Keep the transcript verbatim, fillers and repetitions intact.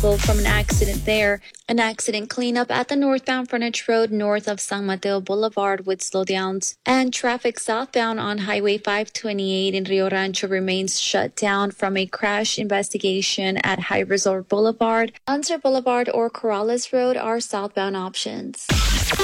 Well, from an accident there, an accident cleanup at the northbound frontage road north of San Mateo Boulevard with slowdowns, and traffic southbound on Highway five twenty-eight in Rio Rancho remains shut down from a crash investigation at High Resort Boulevard. Hunter Boulevard or Corrales Road are southbound options.